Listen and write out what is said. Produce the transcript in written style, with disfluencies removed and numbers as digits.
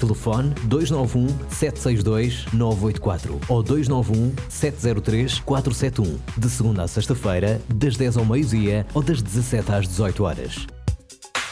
Telefone 291 762 984 ou 291 703 471. De segunda a sexta-feira, das 10 ao meio-dia ou das 17 às 18 horas.